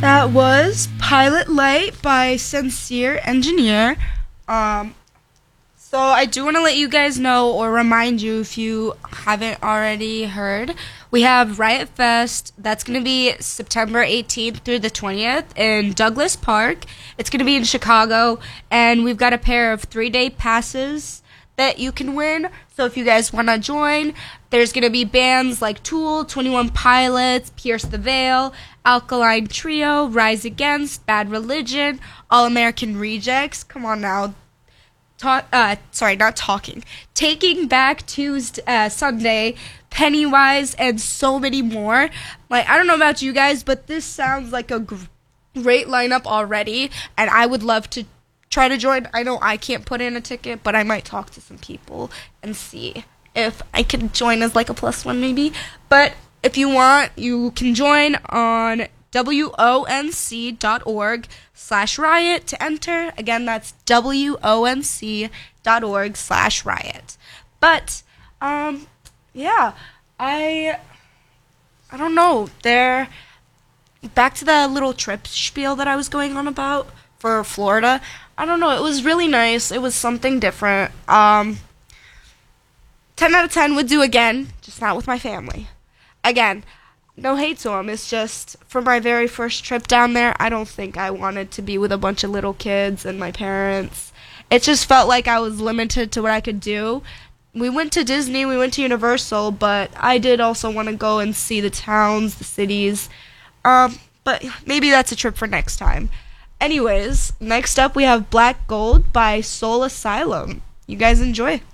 That was Pilot Light by Sincere Engineer. So I do want to let you guys know or remind you if you haven't already heard, we have Riot Fest. That's going to be September 18th through the 20th in Douglas Park. It's going to be in Chicago, and we've got a pair of 3-day passes that you can win. So if you guys want to join, there's going to be bands like Tool, 21 Pilots, Pierce the Veil, Alkaline Trio, Rise Against, Bad Religion, All American Rejects. Come on now. Taking Back Tuesday, Sunday, Pennywise, and so many more. Like, I don't know about you guys, but this sounds like a great lineup already, and I would love to try to join. I know I can't put in a ticket, but I might talk to some people and see if I can join as like a +1 maybe. But if you want, you can join on wonc.org/riot to enter. Again, that's wonc.org/riot. But yeah, I don't know. Back to the little trip spiel that I was going on about for Florida. I don't know. It was really nice. It was something different. 10 out of 10 would do again, just not with my family. Again, no hate to them. It's just for my very first trip down there, I don't think I wanted to be with a bunch of little kids and my parents. It just felt like I was limited to what I could do. We went to Disney, we went to Universal, but I did also want to go and see the towns, the cities. But maybe that's a trip for next time. Anyways, next up we have Black Gold by Soul Asylum. You guys enjoy.